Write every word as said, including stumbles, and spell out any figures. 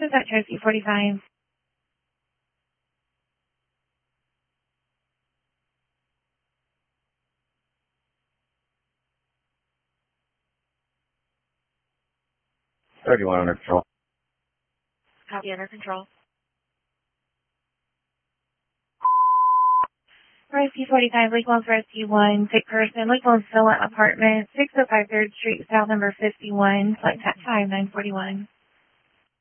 This is Metro C forty-five. thirty-one under control. Copy, under control. R S P forty-five, Lake Wells Rescue one, sick person, Lake Wells Villa Apartment, six oh five third Street, South number fifty-one, flight at five nine forty-one.